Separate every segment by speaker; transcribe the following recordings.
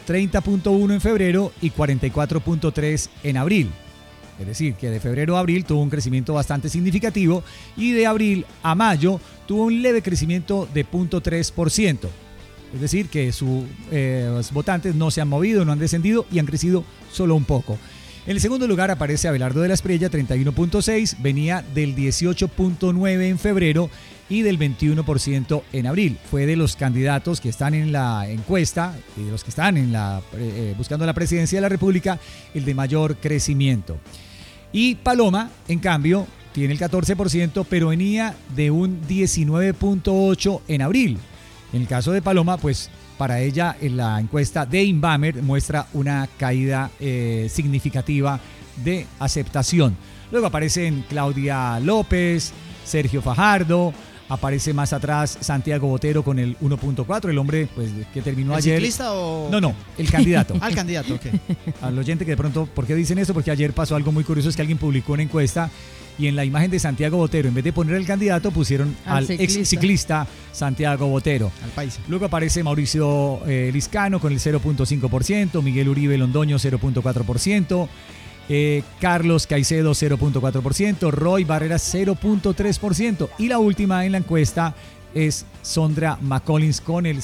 Speaker 1: 30.1 en febrero y 44.3 en abril. Es decir, que de febrero a abril tuvo un crecimiento bastante significativo y de abril a mayo tuvo un leve crecimiento de 0.3%. Es decir, que sus votantes no se han movido, no han descendido y han crecido solo un poco. En el segundo lugar aparece Abelardo de la Espriella, 31.6, venía del 18.9 en febrero y del 21% en abril. Fue de los candidatos que están en la encuesta y de los que están buscando la presidencia de la República el de mayor crecimiento. Y Paloma, en cambio, tiene el 14%, pero venía de un 19.8 en abril. En el caso de Paloma, pues para ella en la encuesta de Inbamer muestra una caída significativa de aceptación. Luego aparecen Claudia López, Sergio Fajardo, aparece más atrás Santiago Botero con el 1.4, el hombre pues que terminó
Speaker 2: ¿El
Speaker 1: ayer.
Speaker 2: ciclista o...?
Speaker 1: No, el candidato.
Speaker 2: El candidato, ok.
Speaker 1: Al oyente que de pronto, ¿por qué dicen esto? Porque ayer pasó algo muy curioso, es que alguien publicó una encuesta y en la imagen de Santiago Botero, en vez de poner el candidato, pusieron al ex ciclista Santiago Botero.
Speaker 2: Al país.
Speaker 1: Luego aparece Mauricio Liscano con el 0.5%, Miguel Uribe Londoño 0.4%, Carlos Caicedo 0.4%, Roy Barreras 0.3% y la última en la encuesta es Sondra McCollins con el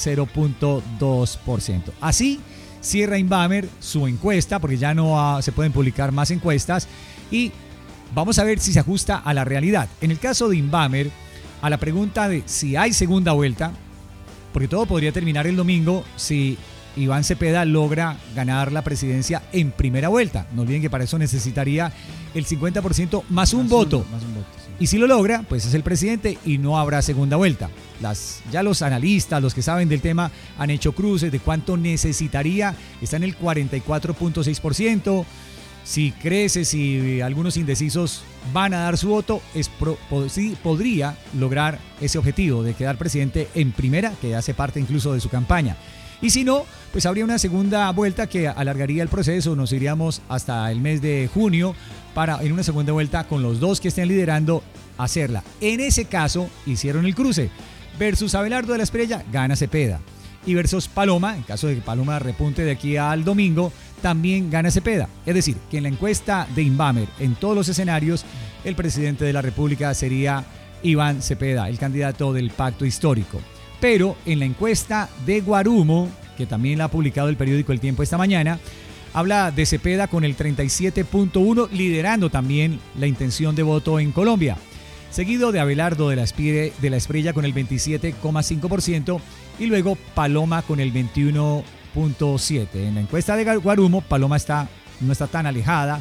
Speaker 1: 0.2%. Así cierra Inbamer su encuesta porque ya no se pueden publicar más encuestas y vamos a ver si se ajusta a la realidad. En el caso de Inbamer, a la pregunta de si hay segunda vuelta, porque todo podría terminar el domingo si Iván Cepeda logra ganar la presidencia en primera vuelta. No olviden que para eso necesitaría el 50% más un voto. Sí. Y si lo logra, pues es el presidente y no habrá segunda vuelta. Ya los analistas, los que saben del tema, han hecho cruces de cuánto necesitaría. Está en el 44.6%. Si crece, si algunos indecisos van a dar su voto, sí, podría lograr ese objetivo de quedar presidente en primera, que hace parte incluso de su campaña. Y si no, pues habría una segunda vuelta que alargaría el proceso, nos iríamos hasta el mes de junio para en una segunda vuelta con los dos que estén liderando hacerla. En ese caso, hicieron el cruce. Versus Abelardo de la Espriella, gana Cepeda. Y versus Paloma, en caso de que Paloma repunte de aquí al domingo, también gana Cepeda. Es decir, que en la encuesta de Inbamer, en todos los escenarios, el presidente de la República sería Iván Cepeda, el candidato del pacto histórico. Pero en la encuesta de Guarumo, que también la ha publicado el periódico El Tiempo esta mañana, habla de Cepeda con el 37.1, liderando también la intención de voto en Colombia. Seguido de Abelardo de la Espriella con el 27.5% y luego Paloma con el 21.7%. En la encuesta de Guarumo, Paloma no está tan alejada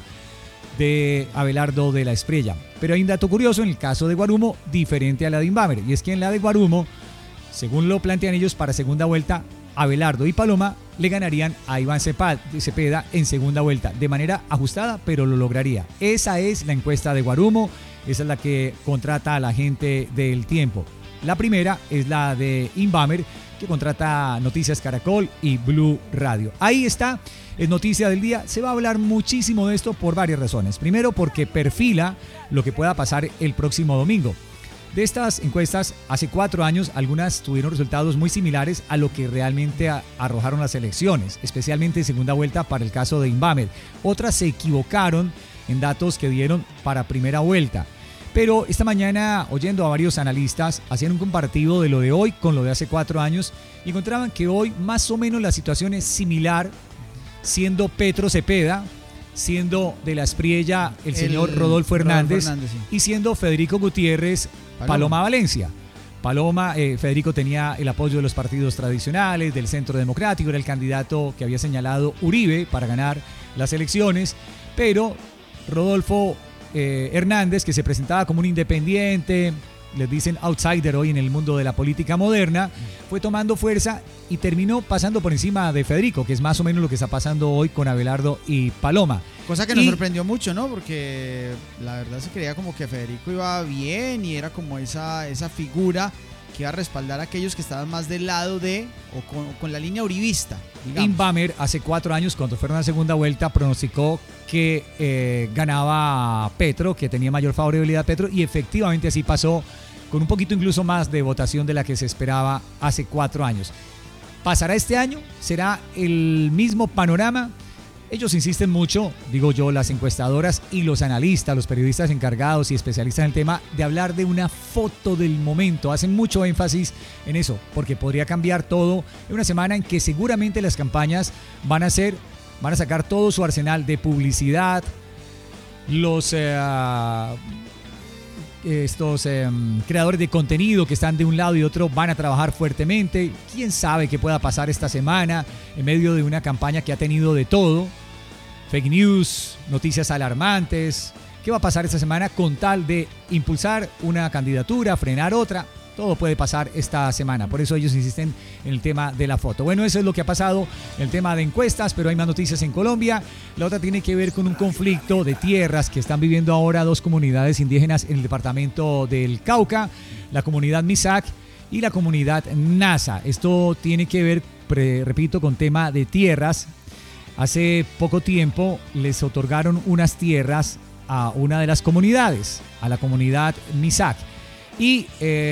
Speaker 1: de Abelardo de la Espriella. Pero hay un dato curioso en el caso de Guarumo, diferente a la de Inbamer, y es que en la de Guarumo, según lo plantean ellos para segunda vuelta, Abelardo y Paloma le ganarían a Iván Cepeda en segunda vuelta, de manera ajustada, pero lo lograría. Esa es la encuesta de Guarumo, esa es la que contrata a la gente del Tiempo. La primera es la de Inbamer, que contrata Noticias Caracol y Blue Radio. Ahí está, es noticia del día. Se va a hablar muchísimo de esto por varias razones. Primero, porque perfila lo que pueda pasar el próximo domingo. De estas encuestas, hace 4 años, algunas tuvieron resultados muy similares a lo que realmente arrojaron las elecciones, especialmente en segunda vuelta para el caso de Inbamer. Otras se equivocaron en datos que dieron para primera vuelta. Pero esta mañana, oyendo a varios analistas, hacían un comparativo de lo de hoy con lo de hace 4 años y encontraban que hoy más o menos la situación es similar, siendo Petro Cepeda, siendo de la Espriella el señor Rodolfo Hernández, sí, y siendo Federico Gutiérrez Paloma Valencia. Federico tenía el apoyo de los partidos tradicionales, del Centro Democrático, era el candidato que había señalado Uribe para ganar las elecciones, pero Rodolfo Hernández, que se presentaba como un independiente, les dicen outsider hoy en el mundo de la política moderna, fue tomando fuerza y terminó pasando por encima de Federico, que es más o menos lo que está pasando hoy con Abelardo y Paloma.
Speaker 2: Cosa que nos sorprendió mucho, ¿no? Porque la verdad se creía como que Federico iba bien y era como esa figura que iba a respaldar a aquellos que estaban más del lado de o con la línea uribista.
Speaker 1: Inbamer hace 4 años, cuando fueron a la segunda vuelta, pronosticó que ganaba Petro, que tenía mayor favorabilidad a Petro, y efectivamente así pasó, con un poquito incluso más de votación de la que se esperaba hace 4 años. ¿Pasará este año? ¿Será el mismo panorama? Ellos insisten mucho, digo yo, las encuestadoras y los analistas, los periodistas encargados y especialistas en el tema, de hablar de una foto del momento. Hacen mucho énfasis en eso, porque podría cambiar todo en una semana en que seguramente las campañas van a sacar todo su arsenal de publicidad, los creadores de contenido que están de un lado y otro van a trabajar fuertemente. ¿Quién sabe qué pueda pasar esta semana en medio de una campaña que ha tenido de todo? Fake news, noticias alarmantes. ¿Qué va a pasar esta semana con tal de impulsar una candidatura, frenar otra? Todo puede pasar esta semana, por eso ellos insisten en el tema de la foto. Bueno, eso es lo que ha pasado en el tema de encuestas, pero hay más noticias en Colombia. La otra tiene que ver con un conflicto de tierras que están viviendo ahora dos comunidades indígenas en el departamento del Cauca, la comunidad Misak y la comunidad Nasa. Esto tiene que ver, repito, con tema de tierras. Hace poco tiempo les otorgaron unas tierras a una de las comunidades, a la comunidad Misak. Y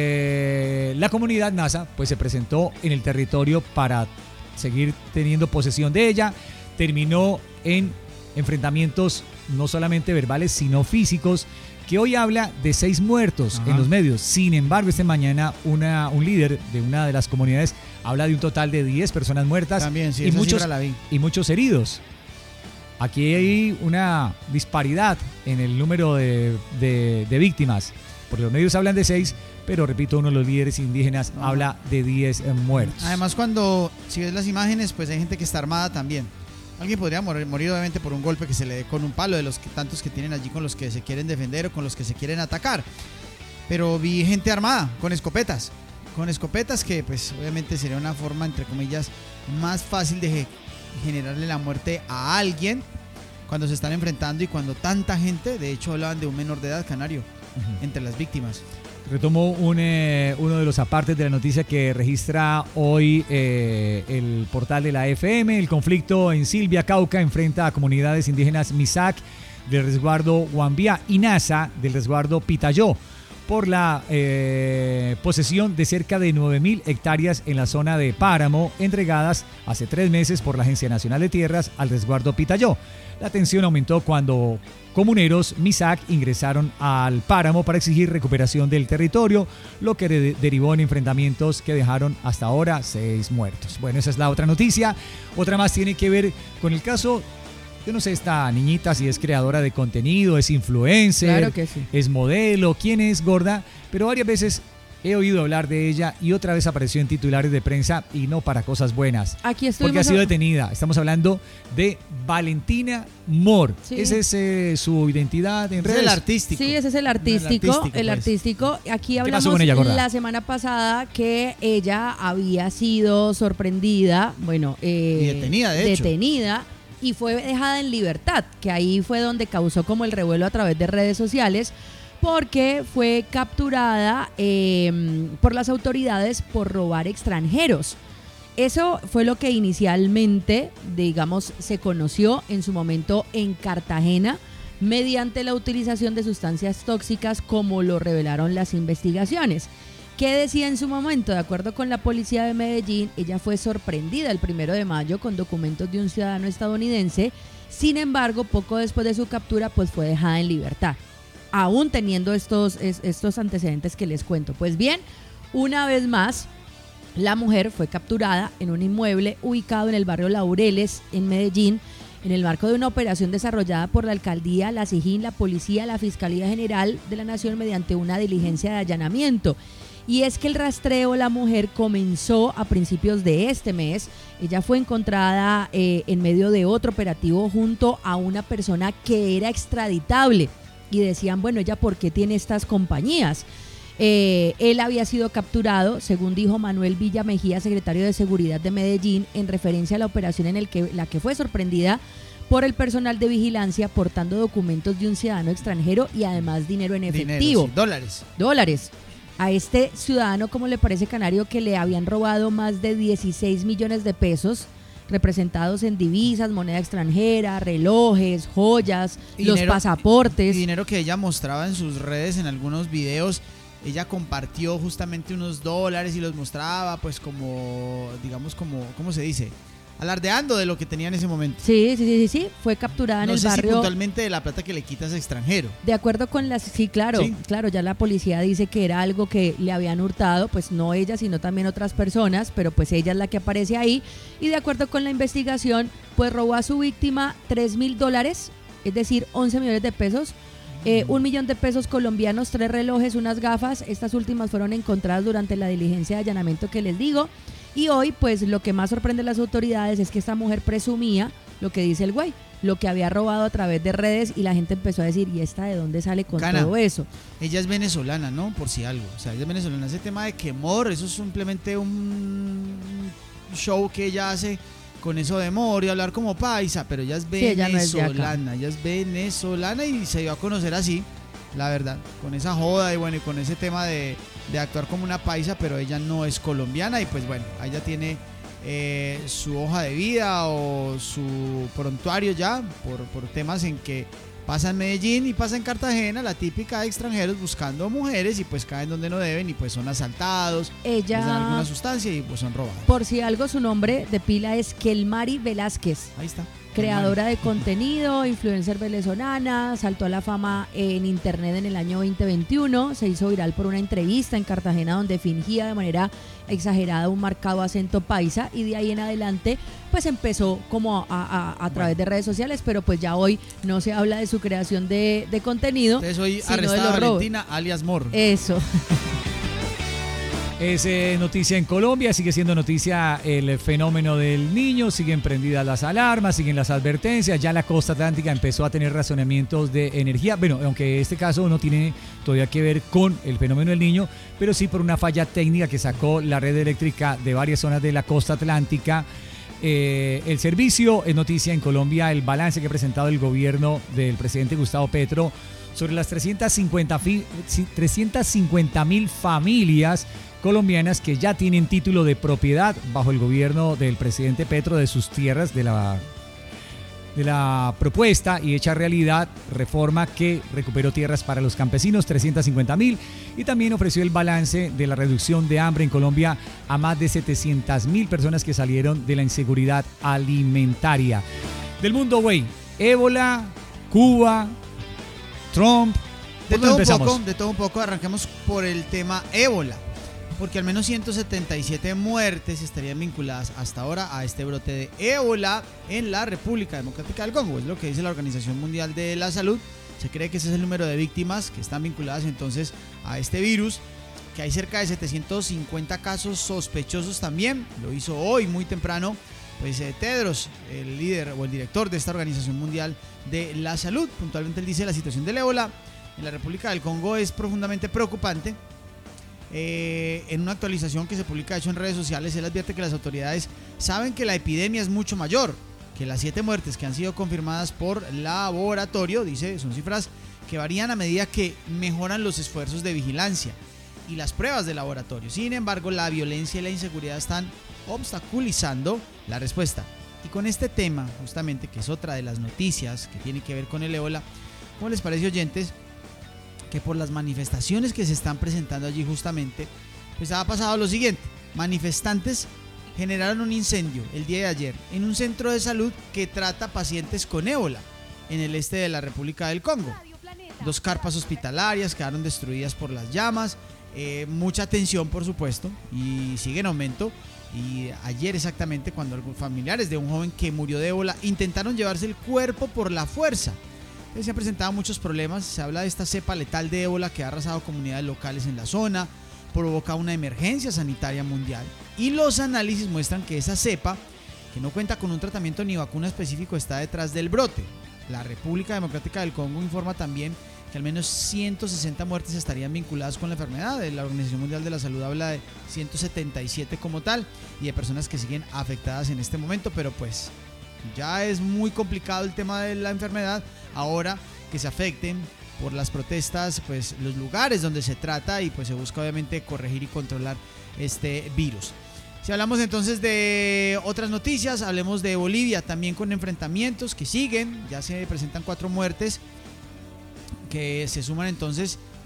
Speaker 1: la comunidad Nasa pues se presentó en el territorio para seguir teniendo posesión de ella. Terminó en enfrentamientos no solamente verbales sino físicos, que hoy habla de 6 muertos en los medios. Sin embargo, esta mañana un líder de una de las comunidades habla de un total de 10 personas muertas.
Speaker 2: También, sí,
Speaker 1: y muchos heridos. Aquí hay una disparidad en el número de víctimas. Porque los medios hablan de 6, pero repito, uno de los líderes indígenas habla de 10 muertos.
Speaker 2: Además, si ves las imágenes, pues hay gente que está armada también. Alguien podría morir obviamente por un golpe que se le dé con un palo, de los tantos que tienen allí con los que se quieren defender o con los que se quieren atacar. Pero vi gente armada, con escopetas que pues obviamente sería una forma, entre comillas, más fácil de generarle la muerte a alguien cuando se están enfrentando y cuando tanta gente, de hecho hablaban de un menor de edad, Canario, entre las víctimas.
Speaker 1: Retomo uno de los apartes de la noticia que registra hoy el portal de la FM. El conflicto en Silvia, Cauca, enfrenta a comunidades indígenas Misak del resguardo Guambía y Nasa del resguardo Pitayó por la posesión de cerca de 9.000 hectáreas en la zona de Páramo, entregadas hace 3 meses por la Agencia Nacional de Tierras al resguardo Pitayó. La tensión aumentó cuando comuneros Misak ingresaron al Páramo para exigir recuperación del territorio, lo que derivó en enfrentamientos que dejaron hasta ahora 6 muertos. Bueno, esa es la otra noticia. Otra más tiene que ver con el caso, yo no sé, esta niñita si es creadora de contenido, es influencer,
Speaker 3: claro que sí,
Speaker 1: es modelo, quién es, gorda, pero varias veces he oído hablar de ella y otra vez apareció en titulares de prensa y no para cosas buenas. Porque ha sido detenida. Estamos hablando de Valentina Mor. Sí. Esa es su identidad en redes.
Speaker 2: Es el artístico.
Speaker 3: Sí, ese es el artístico. El artístico. Aquí hablamos la semana pasada que ella había sido sorprendida,
Speaker 2: y detenida, de hecho.
Speaker 3: Y fue dejada en libertad, que ahí fue donde causó como el revuelo a través de redes sociales, porque fue capturada por las autoridades por robar extranjeros. Eso fue lo que inicialmente, digamos, se conoció en su momento en Cartagena mediante la utilización de sustancias tóxicas, como lo revelaron las investigaciones. ¿Qué decía en su momento? De acuerdo con la policía de Medellín, ella fue sorprendida el 1 de mayo con documentos de un ciudadano estadounidense. Sin embargo, poco después de su captura, pues fue dejada en libertad, aún teniendo estos antecedentes que les cuento. Pues bien, una vez más, la mujer fue capturada en un inmueble ubicado en el barrio Laureles, en Medellín, en el marco de una operación desarrollada por la alcaldía, la SIJIN, la policía, la Fiscalía General de la Nación mediante una diligencia de allanamiento. Y es que el rastreo, la mujer comenzó a principios de este mes. Ella fue encontrada en medio de otro operativo junto a una persona que era extraditable. Y decían, bueno, ¿ella por qué tiene estas compañías? Él había sido capturado, según dijo Manuel Villa Mejía, secretario de Seguridad de Medellín, en referencia a la operación en la que fue sorprendida por el personal de vigilancia portando documentos de un ciudadano extranjero y además dinero en efectivo.
Speaker 2: Sí, dólares.
Speaker 3: A este ciudadano, ¿cómo le parece, Canario, que le habían robado más de 16 millones de pesos representados en divisas, moneda extranjera, relojes, joyas, los pasaportes?
Speaker 2: Dinero que ella mostraba en sus redes, en algunos videos, ella compartió justamente unos dólares y los mostraba, pues como, digamos, como, ¿cómo se dice? Alardeando de lo que tenía en ese momento.
Speaker 3: Sí, fue capturada en
Speaker 2: No
Speaker 3: el
Speaker 2: sé si
Speaker 3: barrio.
Speaker 2: puntualmente de la plata que le quitas a extranjero.
Speaker 3: De acuerdo con las... Sí, claro,
Speaker 2: Sí.
Speaker 3: claro, ya la policía dice que era algo que le habían hurtado, pues no ella, sino también otras personas, pero pues ella es la que aparece ahí. Y de acuerdo con la investigación, pues robó a su víctima $3,000, es decir, 11 millones de pesos. 1 millón de pesos colombianos, 3 relojes, unas gafas. Estas últimas fueron encontradas durante la diligencia de allanamiento que les digo. Y hoy, pues lo que más sorprende a las autoridades es que esta mujer presumía lo que dice el güey, lo que había robado a través de redes, y la gente empezó a decir, ¿y esta de dónde sale con
Speaker 2: Cana,
Speaker 3: todo eso?
Speaker 2: Ella es venezolana, ¿no? Por si algo. O sea, ella es venezolana. Ese tema de quemor, eso es simplemente un show que ella hace con eso de amor y hablar como paisa, pero ella es
Speaker 3: ella no es de acá.
Speaker 2: venezolana, ella es venezolana y se dio a conocer así, la verdad, con esa joda y bueno, y con ese tema de actuar como una paisa, pero ella no es colombiana y pues bueno, ella tiene su hoja de vida o su prontuario ya por temas en que pasa en Medellín y pasa en Cartagena, la típica de extranjeros buscando mujeres y pues caen donde no deben y pues son asaltados, les dan
Speaker 3: Ella,
Speaker 2: alguna sustancia y pues son robados.
Speaker 3: por si algo, su nombre de pila es Kelmari Velázquez.
Speaker 2: Ahí está.
Speaker 3: Creadora de contenido, influencer venezolana, saltó a la fama en internet en el año 2021, se hizo viral por una entrevista en Cartagena donde fingía de manera exagerada un marcado acento paisa, y de ahí en adelante pues empezó como a través de redes sociales, pero pues ya hoy no se habla de su creación de contenido,
Speaker 2: Entonces hoy
Speaker 3: sino de
Speaker 2: arrestada
Speaker 3: los robos.
Speaker 2: Valentina alias Mor.
Speaker 3: Eso.
Speaker 1: Es noticia en Colombia, sigue siendo noticia el fenómeno del niño, siguen prendidas las alarmas, siguen las advertencias, ya la costa atlántica empezó a tener racionamientos de energía, bueno, aunque este caso no tiene todavía que ver con el fenómeno del niño, pero sí por una falla técnica que sacó la red eléctrica de varias zonas de la costa atlántica. El servicio es noticia en Colombia, el balance que ha presentado el gobierno del presidente Gustavo Petro sobre las 350.000 familias colombianas que ya tienen título de propiedad bajo el gobierno del presidente Petro de sus tierras, de la propuesta y hecha realidad reforma que recuperó tierras para los campesinos, 350.000, y también ofreció el balance de la reducción de hambre en Colombia a más de 700.000 personas que salieron de la inseguridad alimentaria. Del mundo, güey, ébola, Cuba, Trump.
Speaker 2: De
Speaker 1: ¿Por dónde empezamos?
Speaker 2: de todo un poco, arranquemos por el tema ébola, porque al menos 177 muertes estarían vinculadas hasta ahora a este brote de ébola en la República Democrática del Congo. Es lo que dice la Organización Mundial de la Salud. Se cree que ese es el número de víctimas que están vinculadas entonces a este virus, que hay cerca de 750 casos sospechosos también. Lo hizo hoy muy temprano pues Tedros, el líder o el director de esta Organización Mundial de la Salud. Puntualmente él dice: la situación del ébola en la República del Congo es profundamente preocupante. En una actualización que se publica hecho en redes sociales, él advierte que las autoridades saben que la epidemia es mucho mayor, que las 7 muertes que han sido confirmadas por laboratorio, dice, son cifras que varían a medida que mejoran los esfuerzos de vigilancia y las pruebas de laboratorio. Sin embargo, la violencia y la inseguridad están obstaculizando la respuesta. Y con este tema, justamente, que es otra de las noticias que tiene que ver con el ébola, ¿cómo les parece, oyentes? Que por las manifestaciones que se están presentando allí justamente, pues ha pasado lo siguiente: manifestantes generaron un incendio el día de ayer en un centro de salud que trata pacientes con ébola en el este de la República del Congo. 2 carpas hospitalarias quedaron destruidas por las llamas, mucha tensión por supuesto, y sigue en aumento. Y ayer exactamente, cuando algunos familiares de un joven que murió de ébola intentaron llevarse el cuerpo por la fuerza, se han presentado muchos problemas. Se habla de esta cepa letal de ébola que ha arrasado comunidades locales en la zona, provoca una emergencia sanitaria mundial, y los análisis muestran que esa cepa, que no cuenta con un tratamiento ni vacuna específico, está detrás del brote. La República Democrática del Congo informa también que al menos 160 muertes estarían vinculadas con la enfermedad. La Organización Mundial de la Salud habla de 177 como tal y de personas que siguen afectadas en este momento, pero pues ya es muy complicado el tema de la enfermedad ahora que se afecten por las protestas pues los lugares donde se trata, y pues se busca obviamente corregir y controlar este virus. Si hablamos entonces de otras noticias, hablemos de Bolivia, también con enfrentamientos que siguen. Ya se presentan 4 muertes que se suman entonces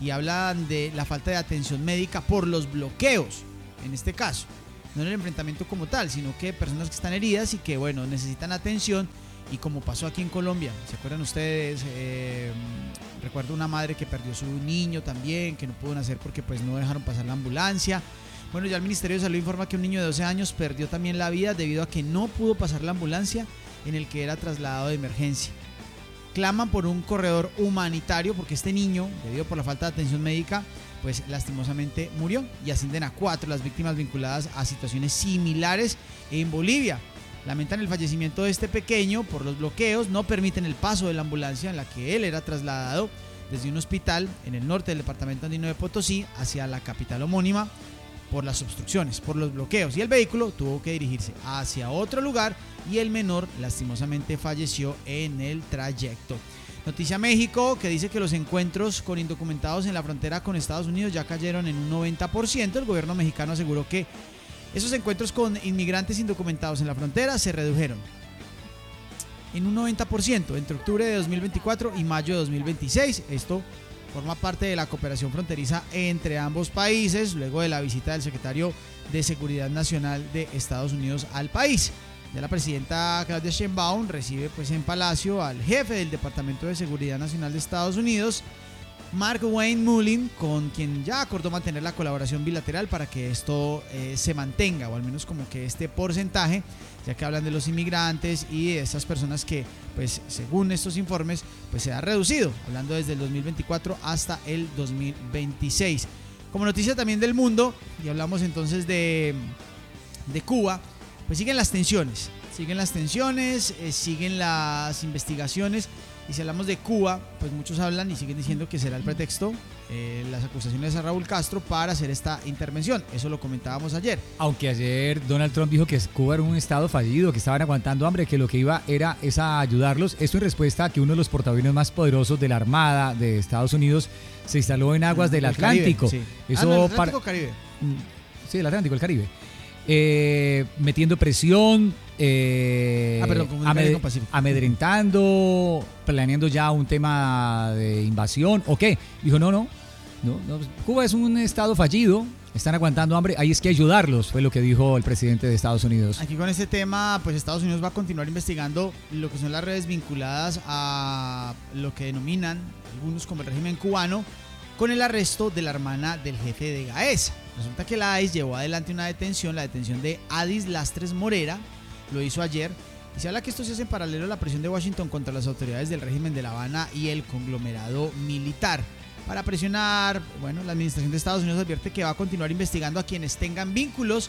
Speaker 2: y hablan de la falta de atención médica por los bloqueos, en este caso. No en el enfrentamiento como tal, sino que personas que están heridas y que, bueno, necesitan atención. Y como pasó aquí en Colombia, ¿se acuerdan ustedes? Recuerdo una madre que perdió su niño también, que no pudo nacer porque pues no dejaron pasar la ambulancia. Bueno, ya el Ministerio de Salud informa que un niño de 12 años perdió también la vida debido a que no pudo pasar la ambulancia en el que era trasladado de emergencia. Claman por un corredor humanitario porque este niño, debido por la falta de atención médica, pues lastimosamente murió, y ascienden a 4 las víctimas vinculadas a situaciones similares en Bolivia. Lamentan el fallecimiento de este pequeño por los bloqueos, no permiten el paso de la ambulancia en la que él era trasladado desde un hospital en el norte del departamento andino de Potosí hacia la capital homónima por las obstrucciones, por los bloqueos, y el vehículo tuvo que dirigirse hacia otro lugar y el menor lastimosamente falleció en el trayecto. Noticia México, que dice que los encuentros con indocumentados en la frontera con Estados Unidos ya cayeron en un 90%. El gobierno mexicano aseguró que esos encuentros con inmigrantes indocumentados en la frontera se redujeron en un 90% entre octubre de 2024 y mayo de 2026. Esto forma parte de la cooperación fronteriza entre ambos países, luego de la visita del secretario de Seguridad Nacional de Estados Unidos al país. Ya la presidenta Claudia Sheinbaum recibe pues en Palacio al jefe del Departamento de Seguridad Nacional de Estados Unidos, Mark Wayne Mullin, con quien ya acordó mantener la colaboración bilateral para que esto se mantenga, o al menos como que este porcentaje, ya que hablan de los inmigrantes y de esas personas que, pues según estos informes, pues se ha reducido, hablando desde el 2024 hasta el 2026. Como noticia también del mundo, y hablamos entonces de Cuba, pues siguen las tensiones, siguen las investigaciones. Y si hablamos de Cuba, pues muchos hablan y siguen diciendo que será el pretexto, las acusaciones a Raúl Castro para hacer esta intervención. Eso lo comentábamos ayer.
Speaker 1: Aunque ayer Donald Trump dijo que Cuba era un estado fallido, que estaban aguantando hambre, que lo que iba es a ayudarlos. Esto en respuesta a que uno de los portaaviones más poderosos de la Armada de Estados Unidos se instaló en aguas del Atlántico.
Speaker 2: Caribe, sí.
Speaker 1: Eso
Speaker 2: no, el Atlántico Caribe.
Speaker 1: Sí, el Atlántico, el Caribe. Metiendo presión, amedrentando, planeando ya un tema de invasión, ¿o qué? Dijo, no, Cuba es un estado fallido, están aguantando hambre, ahí es que ayudarlos, fue lo que dijo el presidente de Estados Unidos.
Speaker 2: Aquí con este tema, pues Estados Unidos va a continuar investigando lo que son las redes vinculadas a lo que denominan algunos como el régimen cubano, con el arresto de la hermana del jefe de Gaesa. Resulta que la ICE llevó adelante una detención, la detención de Adis Lastres Morera, lo hizo ayer, y se habla que esto se hace en paralelo a la presión de Washington contra las autoridades del régimen de La Habana y el conglomerado militar. Para presionar, bueno, la administración de Estados Unidos advierte que va a continuar investigando a quienes tengan vínculos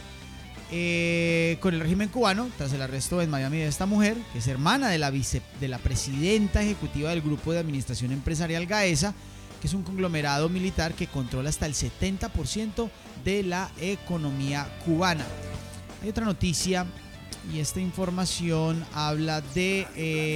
Speaker 2: con el régimen cubano, tras el arresto en Miami de esta mujer, que es hermana de la presidenta ejecutiva del grupo de administración empresarial Gaesa, que es un conglomerado militar que controla hasta el 70% de la economía cubana. Hay otra noticia, y esta información habla de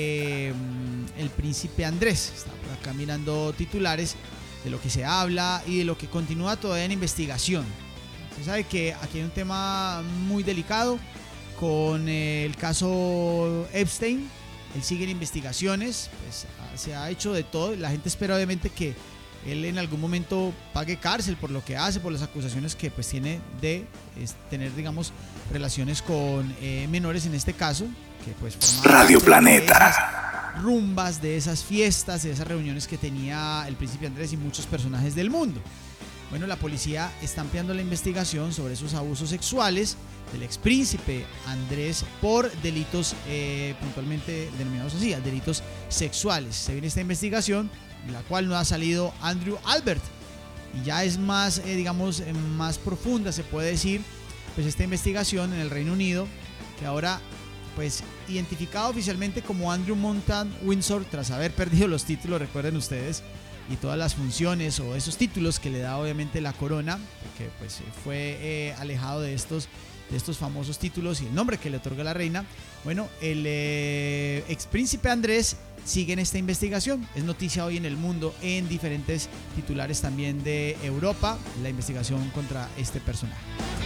Speaker 2: el príncipe Andrés. Está por acá mirando titulares de lo que se habla y de lo que continúa todavía en investigación. Se sabe que aquí hay un tema muy delicado con el caso Epstein. Él sigue en investigaciones, pues se ha hecho de todo. La gente espera obviamente que él en algún momento pague cárcel por lo que hace, por las acusaciones que pues tiene de tener, digamos, relaciones con menores en este caso, que pues
Speaker 4: Radio Planeta,
Speaker 2: de esas rumbas, de esas fiestas, de esas reuniones que tenía el príncipe Andrés y muchos personajes del mundo. Bueno, la policía está ampliando la investigación sobre esos abusos sexuales del expríncipe Andrés por delitos puntualmente denominados así, delitos sexuales. Se viene esta investigación, en la cual no ha salido Andrew Albert, y ya es más, digamos, más profunda, se puede decir, pues esta investigación en el Reino Unido, que ahora, pues, identificado oficialmente como Andrew Montan Windsor, tras haber perdido los títulos, recuerden ustedes, y todas las funciones o esos títulos que le da obviamente la corona, porque pues fue alejado de estos famosos títulos y el nombre que le otorga la reina. Bueno, el expríncipe Andrés sigue en esta investigación. Es noticia hoy en el mundo, en diferentes titulares también de Europa, la investigación contra este personaje.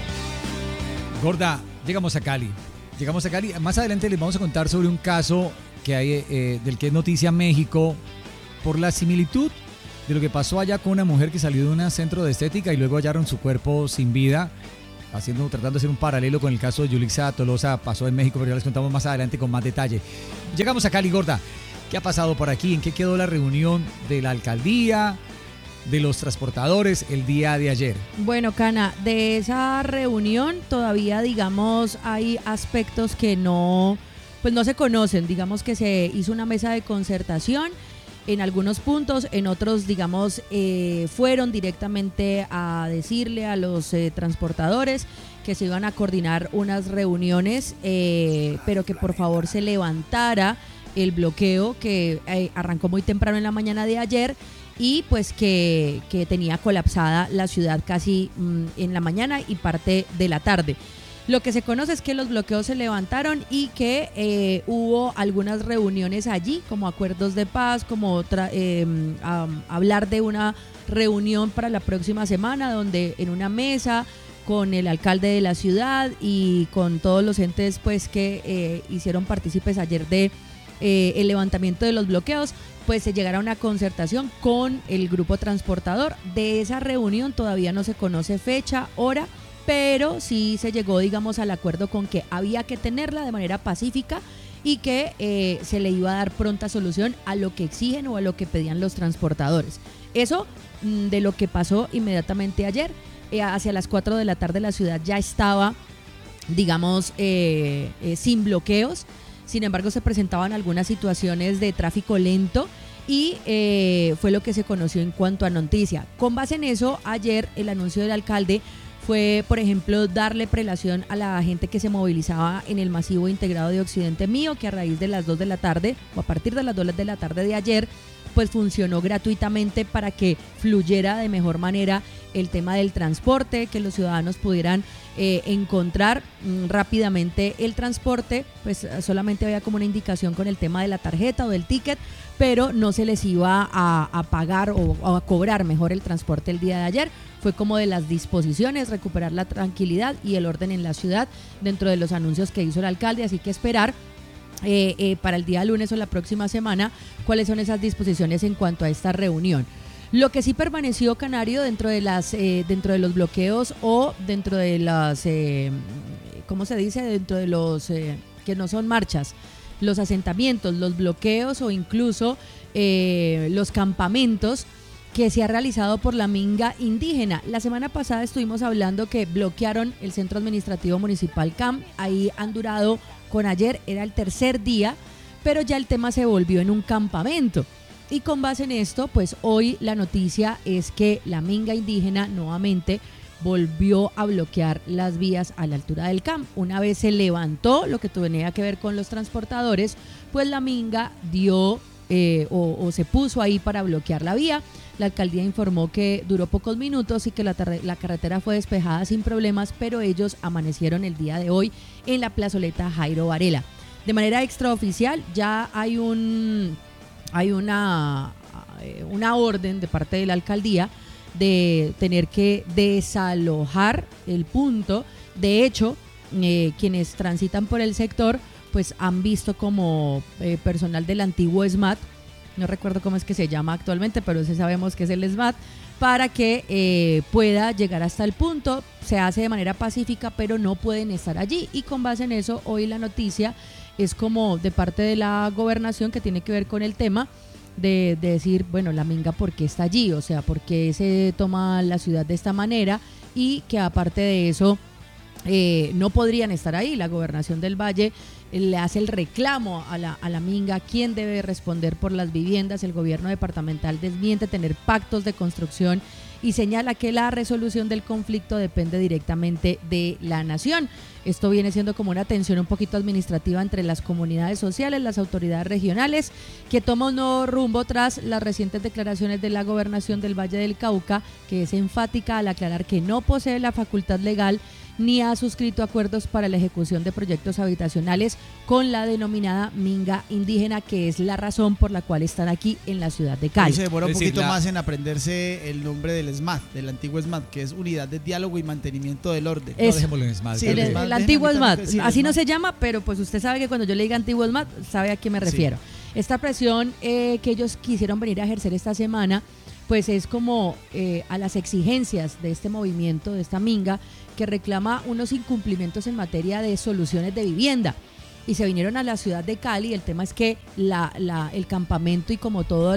Speaker 1: Gorda, llegamos a Cali. Más adelante les vamos a contar sobre un caso que hay del que es noticia México por la similitud de lo que pasó allá con una mujer que salió de un centro de estética y luego hallaron su cuerpo sin vida, tratando de hacer un paralelo con el caso de Yulixa Tolosa, pasó en México, pero ya les contamos más adelante con más detalle. Llegamos a Cali, Gorda. ¿Qué ha pasado por aquí? ¿En qué quedó la reunión de la alcaldía, de los transportadores el día de ayer?
Speaker 3: Bueno, Cana, de esa reunión todavía, digamos, hay aspectos que no se conocen. Digamos que se hizo una mesa de concertación en algunos puntos, en otros, digamos, fueron directamente a decirle a los transportadores que se iban a coordinar unas reuniones, pero que por favor se levantara el bloqueo que arrancó muy temprano en la mañana de ayer y pues que tenía colapsada la ciudad casi en la mañana y parte de la tarde. Lo que se conoce es que los bloqueos se levantaron y que hubo algunas reuniones allí, como acuerdos de paz, como hablar de una reunión para la próxima semana, donde en una mesa con el alcalde de la ciudad y con todos los entes pues que hicieron partícipes ayer de el levantamiento de los bloqueos, pues se llegará a una concertación con el grupo transportador. De esa reunión todavía no se conoce fecha, hora, pero sí se llegó, digamos, al acuerdo con que había que tenerla de manera pacífica y que se le iba a dar pronta solución a lo que exigen o a lo que pedían los transportadores. Eso de lo que pasó inmediatamente ayer. Hacia las 4 de la tarde la ciudad ya estaba, digamos, sin bloqueos. Sin embargo, se presentaban algunas situaciones de tráfico lento y fue lo que se conoció en cuanto a noticia. Con base en eso, ayer el anuncio del alcalde fue, por ejemplo, darle prelación a la gente que se movilizaba en el masivo integrado de Occidente Mío, que a raíz de las 2 de la tarde o a partir de las 2 de la tarde de ayer, pues funcionó gratuitamente para que fluyera de mejor manera el tema del transporte, que los ciudadanos pudieran encontrar rápidamente el transporte. Pues solamente había como una indicación con el tema de la tarjeta o del ticket, pero no se les iba a pagar o a cobrar mejor el transporte el día de ayer. Fue como de las disposiciones, recuperar la tranquilidad y el orden en la ciudad dentro de los anuncios que hizo el alcalde, así que esperar para el día lunes o la próxima semana cuáles son esas disposiciones en cuanto a esta reunión. Lo que sí permaneció, Canario, dentro de los bloqueos o dentro de las, ¿cómo se dice? Dentro de los que no son marchas, los asentamientos, los bloqueos o incluso los campamentos que se ha realizado por la minga indígena. La semana pasada estuvimos hablando que bloquearon el Centro Administrativo Municipal CAM, ahí han durado, con ayer era el tercer día, pero ya el tema se volvió en un campamento. Y con base en esto, pues hoy la noticia es que la minga indígena nuevamente volvió a bloquear las vías a la altura del CAM. Una vez se levantó lo que tenía que ver con los transportadores, pues la minga dio o se puso ahí para bloquear la vía. La alcaldía informó que duró pocos minutos y que la carretera fue despejada sin problemas, pero ellos amanecieron el día de hoy en la plazoleta Jairo Varela. De manera extraoficial ya hay una orden de parte de la alcaldía de tener que desalojar el punto. De hecho, quienes transitan por el sector pues han visto como personal del antiguo SMAT, no recuerdo cómo es que se llama actualmente, pero sí sabemos que es el SMAT, para que pueda llegar hasta el punto. Se hace de manera pacífica, pero no pueden estar allí, y con base en eso hoy la noticia es como de parte de la gobernación, que tiene que ver con el tema de decir, bueno, la minga, ¿por qué está allí? O sea, ¿por qué se toma la ciudad de esta manera? Y que aparte de eso no podrían estar ahí. La gobernación del Valle le hace el reclamo a la minga, quién debe responder por las viviendas. El gobierno departamental desmiente tener pactos de construcción y señala que la resolución del conflicto depende directamente de la nación. Esto viene siendo como una tensión un poquito administrativa entre las comunidades sociales, las autoridades regionales, que toma un nuevo rumbo tras las recientes declaraciones de la gobernación del Valle del Cauca, que es enfática al aclarar que no posee la facultad legal ni ha suscrito acuerdos para la ejecución de proyectos habitacionales con la denominada minga indígena, que es la razón por la cual están aquí en la ciudad de Cali.
Speaker 2: Y se demora un poquito más en aprenderse el nombre del SMAT, del antiguo SMAT, que es Unidad de Diálogo y Mantenimiento del Orden.
Speaker 1: No, dejémoslo en SMAT.
Speaker 2: Sí,
Speaker 3: el antiguo SMAT.
Speaker 2: Sí,
Speaker 3: Así
Speaker 2: SMAT.
Speaker 3: no se llama, pero pues usted sabe que cuando yo le diga antiguo SMAT, sabe a qué me refiero. Esta presión que ellos quisieron venir a ejercer esta semana pues es como a las exigencias de este movimiento, de esta minga, que reclama unos incumplimientos en materia de soluciones de vivienda. Y se vinieron a la ciudad de Cali. El tema es que el campamento y como todo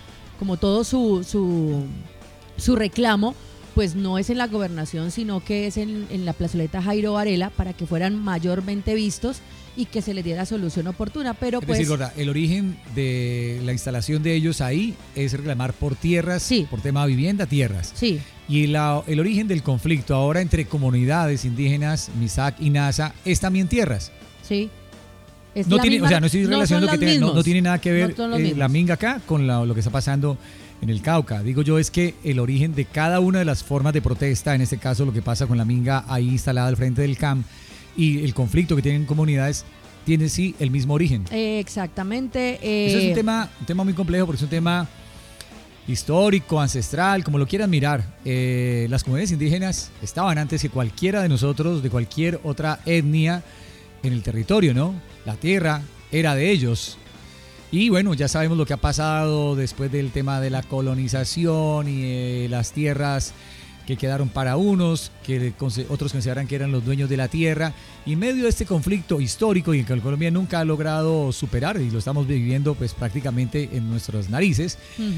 Speaker 3: su reclamo, pues no es en la gobernación, sino que es en la plazoleta Jairo Varela, para que fueran mayormente vistos y que se les diera solución oportuna. Pero
Speaker 1: es
Speaker 3: pues,
Speaker 1: decir, Gorda, el origen de la instalación de ellos ahí es reclamar por tierras,
Speaker 3: sí,
Speaker 1: por tema de vivienda, tierras.
Speaker 3: Sí.
Speaker 1: Y el origen del conflicto ahora entre comunidades indígenas, MISAC y NASA, es también tierras.
Speaker 3: Sí.
Speaker 1: No tiene, o sea, no estoy relacionando que no tiene nada que ver la minga acá con lo que está pasando en el Cauca. Digo yo, es que el origen de cada una de las formas de protesta, en este caso lo que pasa con la minga ahí instalada al frente del CAM, y el conflicto que tienen comunidades, tiene sí el mismo origen.
Speaker 3: Exactamente.
Speaker 1: Eso es un tema muy complejo, porque es un tema histórico, ancestral, como lo quieran mirar. Las comunidades indígenas estaban antes que cualquiera de nosotros, de cualquier otra etnia en el territorio, ¿no? La tierra era de ellos. Y bueno, ya sabemos lo que ha pasado después del tema de la colonización y las tierras que quedaron para unos, que otros consideran que eran los dueños de la tierra. Y en medio de este conflicto histórico y que Colombia nunca ha logrado superar, y lo estamos viviendo pues prácticamente en nuestras narices,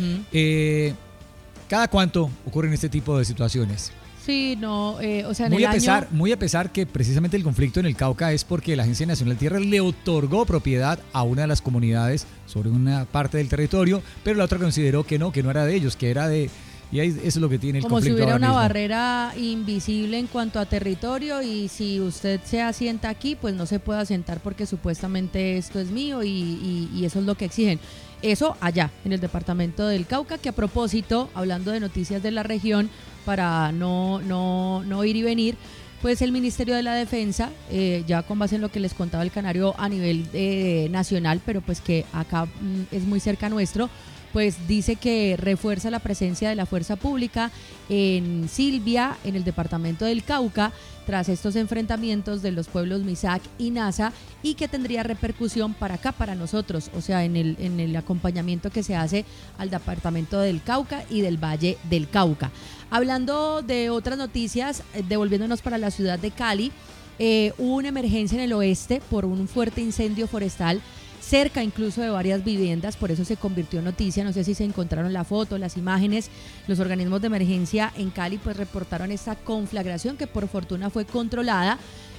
Speaker 1: ¿cada cuánto ocurren este tipo de situaciones?
Speaker 3: Sí, no, o sea, en
Speaker 1: muy a pesar que precisamente el conflicto en el Cauca es porque la Agencia Nacional de Tierra le otorgó propiedad a una de las comunidades sobre una parte del territorio, pero la otra consideró que no era de ellos, que era de... Y ahí, eso es lo que tiene el conflicto.
Speaker 3: Como si hubiera una
Speaker 1: mismo.
Speaker 3: Barrera invisible en cuanto a territorio, y si usted se asienta aquí, pues no se puede asentar porque supuestamente esto es mío, y eso es lo que exigen. Eso allá, en el departamento del Cauca, que a propósito, hablando de noticias de la región, para no ir y venir, pues el Ministerio de la Defensa, ya con base en lo que les contaba el Canario a nivel nacional, pero pues que acá es muy cerca nuestro, pues dice que refuerza la presencia de la fuerza pública en Silvia, en el departamento del Cauca, tras estos enfrentamientos de los pueblos MISAC y NASA, y que tendría repercusión para acá, para nosotros, o sea, en el acompañamiento que se hace al departamento del Cauca y del Valle del Cauca. Hablando de otras noticias, devolviéndonos para la ciudad de Cali, hubo una emergencia en el oeste por un fuerte incendio forestal, cerca incluso de varias viviendas, por eso se convirtió en noticia. No sé si se encontraron la foto, las imágenes. Los organismos de emergencia en Cali pues reportaron esta conflagración, que por fortuna fue controlada.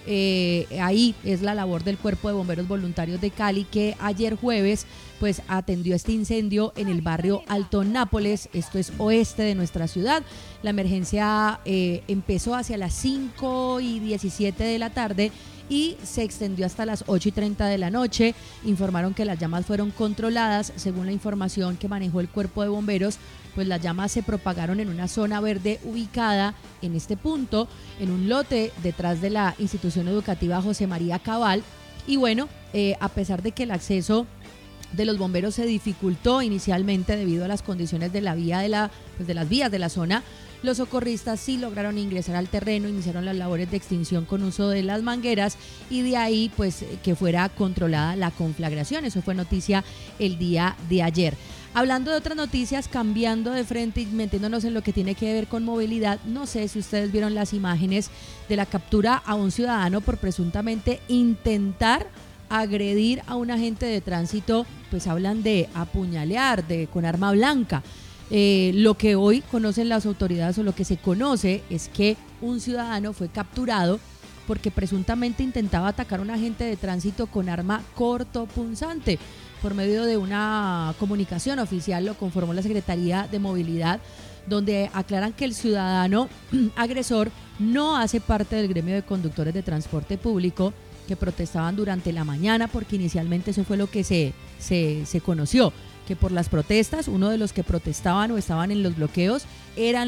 Speaker 3: Ahí es la labor del Cuerpo de Bomberos Voluntarios de Cali, que ayer jueves pues atendió este incendio en el barrio Alto Nápoles, esto es oeste de nuestra ciudad. La emergencia empezó hacia las 5:17 de la tarde y se extendió hasta las 8:30 de la noche. Informaron que las llamas fueron controladas. Según la información que manejó el Cuerpo de Bomberos, pues las llamas se propagaron en una zona verde ubicada en este punto, en un lote detrás de la institución educativa José María Cabal. Y bueno, a pesar de que el acceso de los bomberos se dificultó inicialmente debido a las condiciones de la vía de las vías de la zona, los socorristas sí lograron ingresar al terreno, iniciaron las labores de extinción con uso de las mangueras, y de ahí pues que fuera controlada la conflagración. Eso fue noticia el día de ayer. Hablando de otras noticias, cambiando de frente y metiéndonos en lo que tiene que ver con movilidad, no sé si ustedes vieron las imágenes de la captura a un ciudadano por presuntamente intentar agredir a un agente de tránsito. Pues hablan de apuñalear con arma blanca. Lo que hoy conocen las autoridades, o lo que se conoce, es que un ciudadano fue capturado porque presuntamente intentaba atacar a un agente de tránsito con arma cortopunzante. Por medio de una comunicación oficial, lo conformó la Secretaría de Movilidad, donde aclaran que el ciudadano agresor no hace parte del gremio de conductores de transporte público que protestaban durante la mañana, porque inicialmente eso fue lo que se conoció, que por las protestas, uno de los que protestaban o estaban en los bloqueos era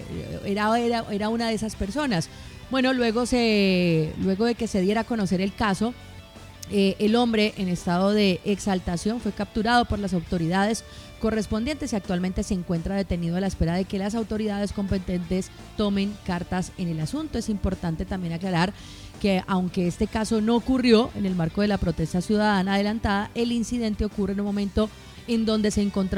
Speaker 3: una de esas personas. Bueno, luego de que se diera a conocer el caso, el hombre en estado de exaltación fue capturado por las autoridades correspondientes y actualmente se encuentra detenido a la espera de que las autoridades competentes tomen cartas en el asunto. Es importante también aclarar que aunque este caso no ocurrió en el marco de la protesta ciudadana adelantada, el incidente ocurre en un momento en donde se encontraba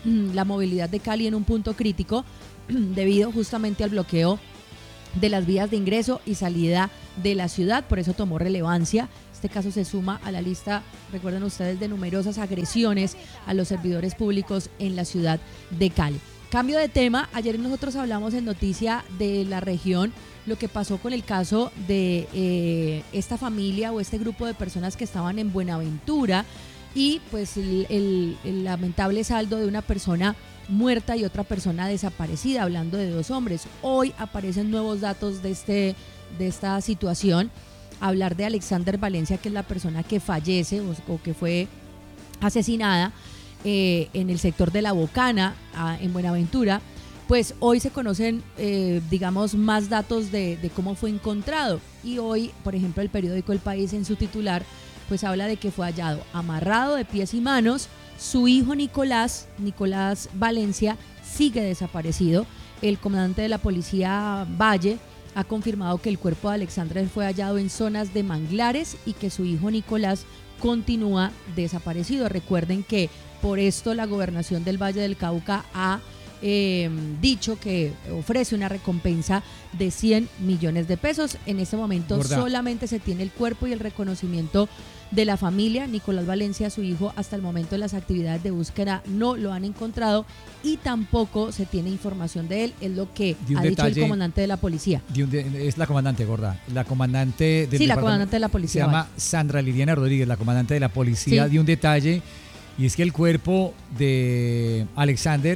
Speaker 3: la movilidad de Cali en un punto crítico debido justamente al bloqueo de las vías de ingreso y salida de la ciudad, por eso tomó relevancia. Este caso se suma a la lista, recuerden ustedes, de numerosas agresiones a los servidores públicos en la ciudad de Cali. Cambio de tema, ayer nosotros hablamos en Noticia de la Región lo que pasó con el caso de esta familia o este grupo de personas que estaban en Buenaventura y pues el lamentable saldo de una persona muerta y otra persona desaparecida, hablando de 2 hombres. Hoy aparecen nuevos datos de esta situación. Hablar de Alexander Valencia, que es la persona que fallece o que fue asesinada en el sector de La Bocana, en Buenaventura. Pues hoy se conocen, digamos, más datos de cómo fue encontrado. Y hoy, por ejemplo, el periódico El País en su titular, pues habla de que fue hallado amarrado de pies y manos. Su hijo Nicolás Valencia sigue desaparecido. El comandante de la policía Valle ha confirmado que el cuerpo de Alexander fue hallado en zonas de manglares y que su hijo Nicolás continúa desaparecido. Recuerden que por esto la gobernación del Valle del Cauca ha dicho que ofrece una recompensa de 100 millones de pesos. En este momento solamente se tiene el cuerpo y el reconocimiento de la familia. Nicolás Valencia, su hijo, hasta el momento de las actividades de búsqueda no lo han encontrado y tampoco se tiene información de él, es lo que ha dicho el comandante de la policía.
Speaker 1: Es la comandante, gorda. La comandante del
Speaker 3: la comandante de la policía.
Speaker 1: Se llama Sandra Liliana Rodríguez, la comandante de la policía, dio un detalle, y es que el cuerpo de Alexander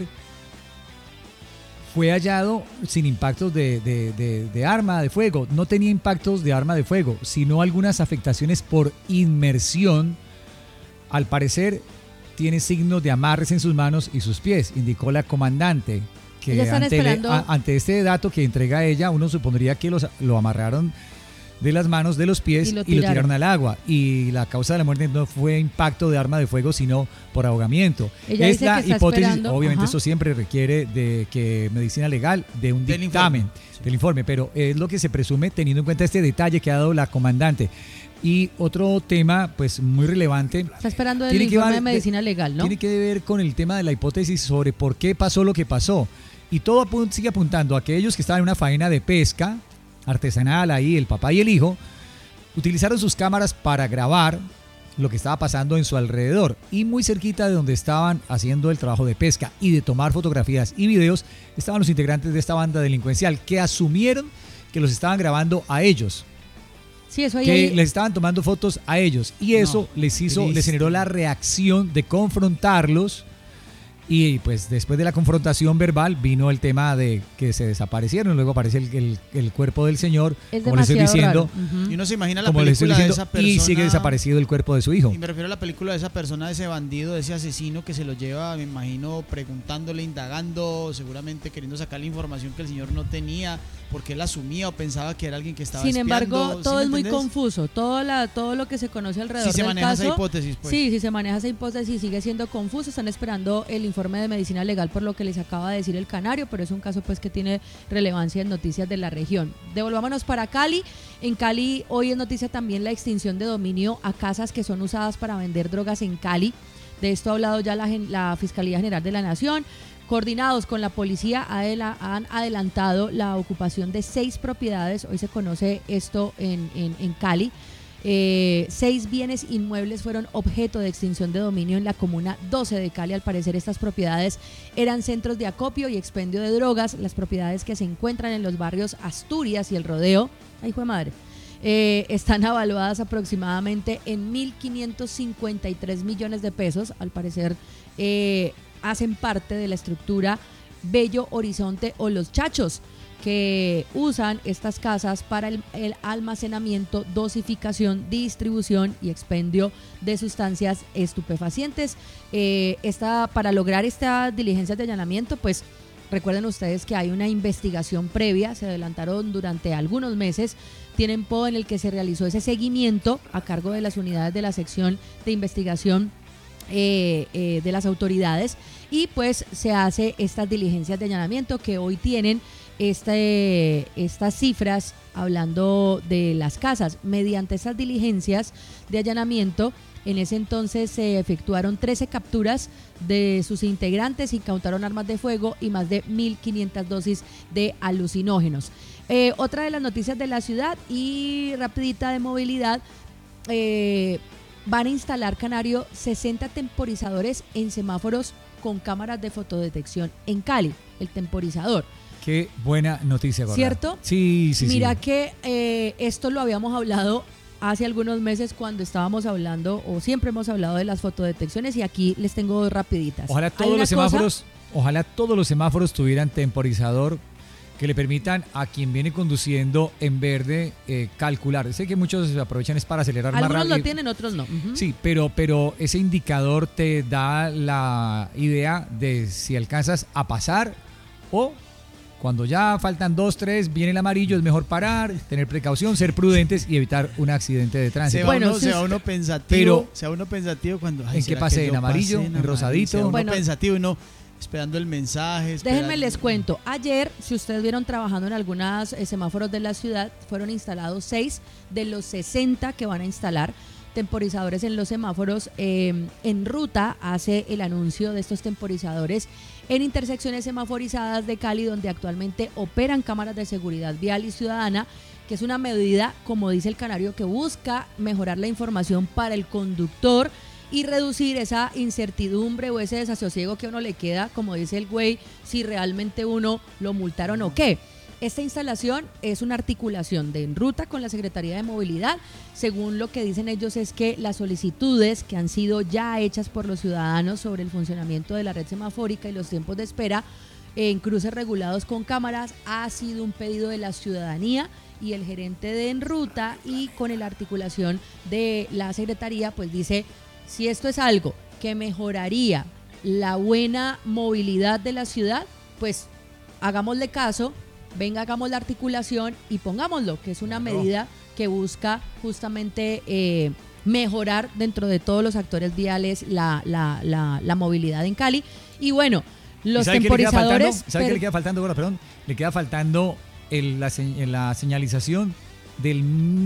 Speaker 1: fue hallado sin impactos de arma de fuego. No tenía impactos de arma de fuego, sino algunas afectaciones por inmersión. Al parecer, tiene signos de amarres en sus manos y sus pies, indicó la comandante. Que ante este dato que entrega ella, uno supondría que lo amarraron de las manos, de los pies y lo tiraron al agua. Y la causa de la muerte no fue impacto de arma de fuego, sino por ahogamiento.
Speaker 3: Ella es la hipótesis,
Speaker 1: obviamente esto siempre requiere de que medicina legal, de un dictamen, del informe, pero es lo que se presume teniendo en cuenta este detalle que ha dado la comandante. Y otro tema, pues muy relevante.
Speaker 3: Está esperando el informe de medicina legal, ¿no?
Speaker 1: Tiene que ver con el tema de la hipótesis sobre por qué pasó lo que pasó. Y todo sigue apuntando a aquellos que estaban en una faena de pesca artesanal ahí, el papá y el hijo, utilizaron sus cámaras para grabar lo que estaba pasando en su alrededor, y muy cerquita de donde estaban haciendo el trabajo de pesca y de tomar fotografías y videos estaban los integrantes de esta banda delincuencial que asumieron que los estaban grabando a ellos.
Speaker 3: Sí, eso
Speaker 1: que les estaban tomando fotos a ellos, y eso les generó la reacción de confrontarlos. Y pues después de la confrontación verbal vino el tema de que se desaparecieron. Luego aparece el cuerpo del señor, como les estoy diciendo.
Speaker 2: Y uno se imagina la película de esa persona.
Speaker 1: Y sigue desaparecido el cuerpo de su hijo.
Speaker 2: Y me refiero a la película de esa persona, de ese bandido, de ese asesino que se lo lleva, me imagino, preguntándole, indagando, seguramente queriendo sacar la información que el señor no tenía, porque él asumía o pensaba que era alguien que estaba
Speaker 3: Sin
Speaker 2: espiando.
Speaker 3: embargo, todo es muy confuso. Todo lo que se conoce alrededor del caso.
Speaker 2: Si se maneja esa hipótesis, pues.
Speaker 3: Sí, si se maneja esa hipótesis, sigue siendo confuso. Están esperando el informe de medicina legal por lo que les acaba de decir el Canario, pero es un caso pues que tiene relevancia en noticias de la región. Devolvámonos para Cali. En Cali hoy es noticia también la extinción de dominio a casas que son usadas para vender drogas en Cali. De esto ha hablado ya la Fiscalía General de la Nación. Coordinados con la policía han adelantado la ocupación de 6 propiedades. Hoy se conoce esto en Cali. 6 bienes inmuebles fueron objeto de extinción de dominio en la comuna 12 de Cali. Al parecer estas propiedades eran centros de acopio y expendio de drogas. Las propiedades que se encuentran en los barrios Asturias y El Rodeo, ¡ay, hijo de madre!, están avaluadas aproximadamente en 1.553 millones de pesos. Al parecer hacen parte de la estructura Bello Horizonte o Los Chachos, que usan estas casas para el almacenamiento, dosificación, distribución y expendio de sustancias estupefacientes. Para lograr estas diligencias de allanamiento, pues recuerden ustedes que hay una investigación previa, se adelantaron durante algunos meses, tiempo en el que se realizó ese seguimiento a cargo de las unidades de la sección de investigación de las autoridades, y pues se hace estas diligencias de allanamiento que hoy tienen estas cifras hablando de las casas. Mediante estas diligencias de allanamiento En ese entonces se efectuaron 13 capturas de sus integrantes, incautaron armas de fuego y más de 1.500 dosis de alucinógenos. Otra de las noticias de la ciudad y rapidita de movilidad, van a instalar, Canario, 60 temporizadores en semáforos con cámaras de fotodetección en Cali, el temporizador.
Speaker 1: Qué buena noticia, ¿verdad?
Speaker 3: ¿Cierto?
Speaker 1: Sí.
Speaker 3: Mira que esto lo habíamos hablado hace algunos meses cuando estábamos hablando, o siempre hemos hablado de las fotodetecciones, y aquí les tengo dos rapiditas.
Speaker 1: Ojalá todos los semáforos tuvieran temporizador que le permitan a quien viene conduciendo en verde calcular. Sé que muchos aprovechan es para acelerar más rápido.
Speaker 3: Algunos lo tienen, otros no.
Speaker 1: Sí, pero ese indicador te da la idea de si alcanzas a pasar o cuando ya faltan 2, 3, viene el amarillo, es mejor parar, tener precaución, ser prudentes y evitar un accidente de tránsito.
Speaker 2: Se va uno pensativo cuando...
Speaker 1: ¿En qué pase? ¿En amarillo? ¿En rosadito?
Speaker 2: Se va uno pensativo y uno esperando el mensaje.
Speaker 3: Déjenme les cuento. Ayer, si ustedes vieron trabajando en algunos semáforos de la ciudad, fueron instalados 6 de los 60 que van a instalar temporizadores en los semáforos. En Ruta hace el anuncio de estos temporizadores en intersecciones semaforizadas de Cali, donde actualmente operan cámaras de seguridad vial y ciudadana, que es una medida, como dice el Canario, que busca mejorar la información para el conductor y reducir esa incertidumbre o ese desasosiego que a uno le queda, como dice el güey, si realmente uno lo multaron o qué. Esta instalación es una articulación de En Ruta con la Secretaría de Movilidad. Según lo que dicen ellos, es que las solicitudes que han sido ya hechas por los ciudadanos sobre el funcionamiento de la red semafórica y los tiempos de espera en cruces regulados con cámaras ha sido un pedido de la ciudadanía, y el gerente de En Ruta, y con la articulación de la Secretaría, pues dice: si esto es algo que mejoraría la buena movilidad de la ciudad, pues hagámosle caso, venga, hagamos la articulación y pongámoslo, que es una medida que busca justamente mejorar dentro de todos los actores viales la movilidad en Cali. Y bueno, los temporizadores...
Speaker 1: ¿Sabe qué le queda faltando, Gora? Perdón, le queda faltando la señalización del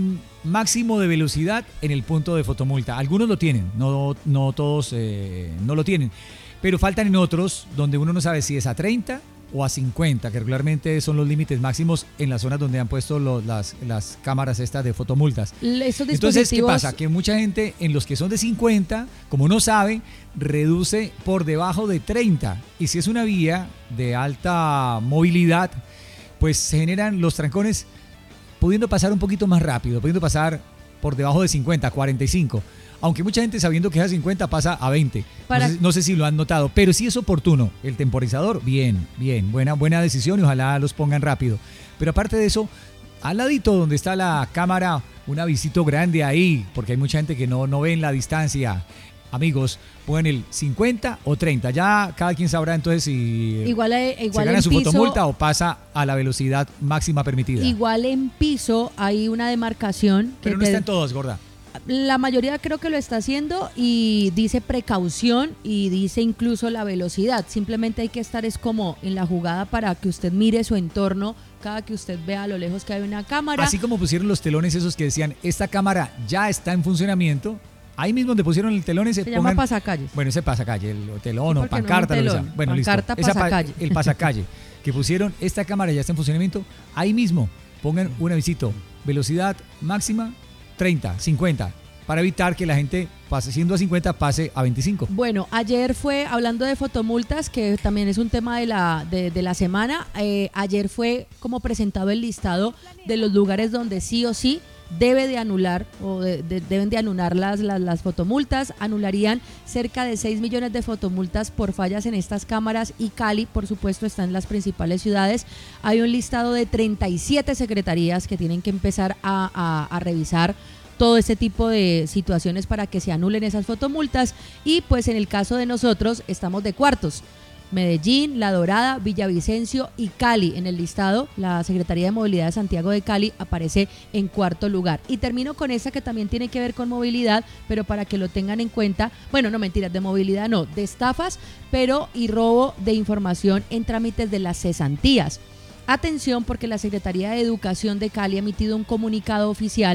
Speaker 1: máximo de velocidad en el punto de fotomulta. Algunos lo tienen, no todos no lo tienen, pero faltan en otros donde uno no sabe si es a 30 o a 50, que regularmente son los límites máximos en las zonas donde han puesto las cámaras estas de fotomultas. Entonces, ¿qué pasa? Que mucha gente en los que son de 50, como no sabe, reduce por debajo de 30. Y si es una vía de alta movilidad, pues se generan los trancones pudiendo pasar un poquito más rápido, pudiendo pasar por debajo de 50, 45. Aunque mucha gente, sabiendo que es a 50, pasa a 20. No sé si lo han notado, pero sí es oportuno. El temporizador, bien, buena decisión, y ojalá los pongan rápido. Pero aparte de eso, al ladito donde está la cámara, un avisito grande ahí, porque hay mucha gente que no ve en la distancia. Amigos, pongan el 50 o 30. Ya cada quien sabrá entonces si
Speaker 3: igual
Speaker 1: se gana su fotomulta o pasa a la velocidad máxima permitida.
Speaker 3: Igual en piso hay una demarcación.
Speaker 1: Pero no está en todos, Gorda.
Speaker 3: La mayoría creo que lo está haciendo, y dice precaución y dice incluso la velocidad. Simplemente hay que estar como en la jugada para que usted mire su entorno cada que usted vea a lo lejos que hay una cámara.
Speaker 1: Así como pusieron los telones esos que decían, esta cámara ya está en funcionamiento. Ahí mismo donde pusieron el telón ese,
Speaker 3: se llama pasacalles.
Speaker 1: Bueno, ese pasacalle, el telón o pancarta.
Speaker 3: Bueno, pancarta,
Speaker 1: listo.
Speaker 3: Pasacalle.
Speaker 1: El pasacalle que pusieron, esta cámara ya está en funcionamiento. Ahí mismo pongan un avisito, velocidad máxima 30, 50, para evitar que la gente pase, siendo a 50, pase a 25.
Speaker 3: Bueno, ayer fue, hablando de fotomultas, que también es un tema de la semana, ayer fue como presentado el listado de los lugares donde sí o sí debe de anular o deben de anular las fotomultas. Anularían cerca de 6 millones de fotomultas por fallas en estas cámaras, y Cali, por supuesto, está en las principales ciudades. Hay un listado de 37 secretarías que tienen que empezar a revisar todo este tipo de situaciones para que se anulen esas fotomultas. Y pues en el caso de nosotros estamos de cuartos: Medellín, La Dorada, Villavicencio y Cali. En el listado, la Secretaría de Movilidad de Santiago de Cali aparece en cuarto lugar. Y termino con esta que también tiene que ver con movilidad, pero para que lo tengan en cuenta. Bueno, no, mentiras, de movilidad no, de estafas, pero y robo de información en trámites de las cesantías. Atención, porque la Secretaría de Educación de Cali ha emitido un comunicado oficial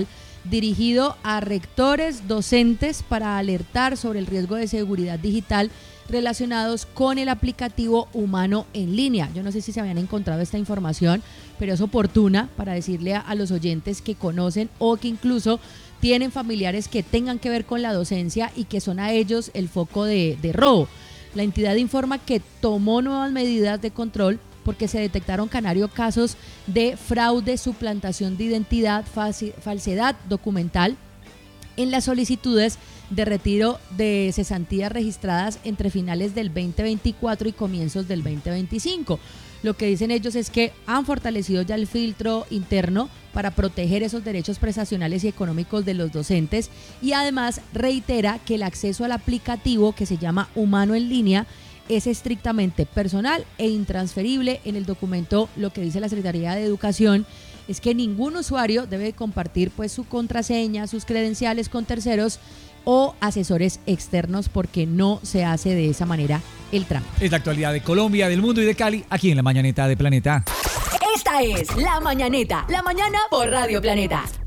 Speaker 3: dirigido a rectores, docentes para alertar sobre el riesgo de seguridad digital relacionados con el aplicativo Humano en Línea. Yo no sé si se habían encontrado esta información, pero es oportuna para decirle a los oyentes que conocen o que incluso tienen familiares que tengan que ver con la docencia y que son a ellos el foco de robo. La entidad informa que tomó nuevas medidas de control porque se detectaron casos de fraude, suplantación de identidad, falsedad documental en las solicitudes de retiro de cesantías registradas entre finales del 2024 y comienzos del 2025. Lo que dicen ellos es que han fortalecido ya el filtro interno para proteger esos derechos prestacionales y económicos de los docentes, y además reitera que el acceso al aplicativo que se llama Humano en Línea es estrictamente personal e intransferible. En el documento lo que dice la Secretaría de Educación es que ningún usuario debe compartir pues su contraseña, sus credenciales con terceros o asesores externos, porque no se hace de esa manera el trámite.
Speaker 1: Es la actualidad de Colombia, del mundo y de Cali, aquí en La Mañaneta de Planeta.
Speaker 4: Esta es La Mañaneta, la mañana por Radio Planeta.